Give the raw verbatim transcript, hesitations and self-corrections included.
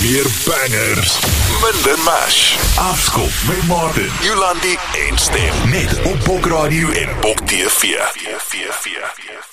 Meer bangers, minder mash. Afskop met Martin, Jolandi en Stem. Net op Bok Radio en Bok T V.